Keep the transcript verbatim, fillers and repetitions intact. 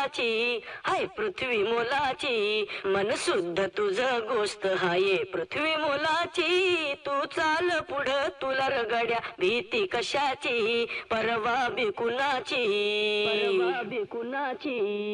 मोलाची, हाय पृथ्वी मोलाची, मन शुद्ध तुझ गोष्ट हाये पृथ्वी मोलाची. तू चाल पुढं तुला रगड्या भीती कशाची, परवा बी कुणाची, परवा बी कुणाची.